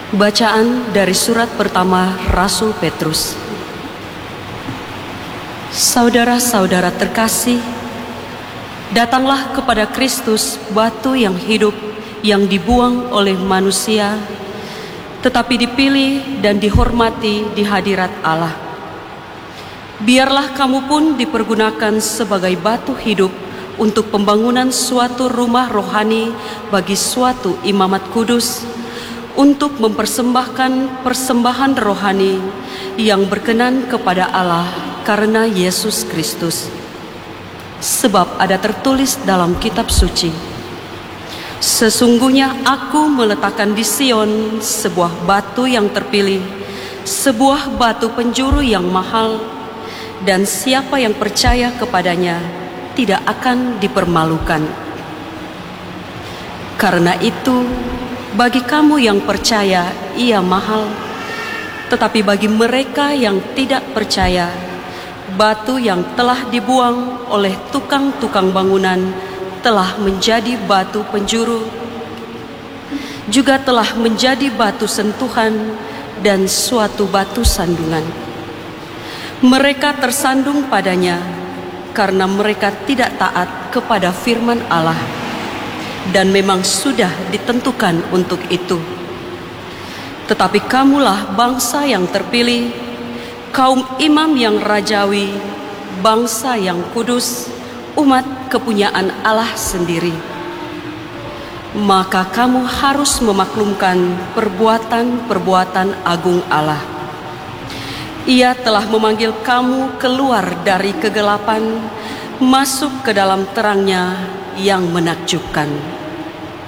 Bacaan dari surat pertama Rasul Petrus. Saudara-saudara terkasih, datanglah kepada Kristus, batu yang hidup, yang dibuang oleh manusia, tetapi dipilih dan dihormati di hadirat Allah. Biarlah kamu pun dipergunakan sebagai batu hidup untuk pembangunan suatu rumah rohani bagi suatu imamat kudus, untuk mempersembahkan persembahan rohani yang berkenan kepada Allah karena Yesus Kristus. Sebab ada tertulis dalam kitab suci, sesungguhnya aku meletakkan di Sion sebuah batu yang terpilih, sebuah batu penjuru yang mahal, dan siapa yang percaya kepadanya tidak akan dipermalukan. Karena itu, bagi kamu yang percaya, ia mahal. Tetapi bagi mereka yang tidak percaya, batu yang telah dibuang oleh tukang-tukang bangunan telah menjadi batu penjuru, juga telah menjadi batu sentuhan dan suatu batu sandungan. Mereka tersandung padanya karena mereka tidak taat kepada firman Allah, dan memang sudah ditentukan untuk itu. Tetapi kamulah bangsa yang terpilih, kaum imam yang rajawi, bangsa yang kudus, umat kepunyaan Allah sendiri. Maka kamu harus memaklumkan perbuatan-perbuatan agung Allah. Ia telah memanggil kamu keluar dari kegelapan, masuk ke dalam terangnya yang menakjubkan.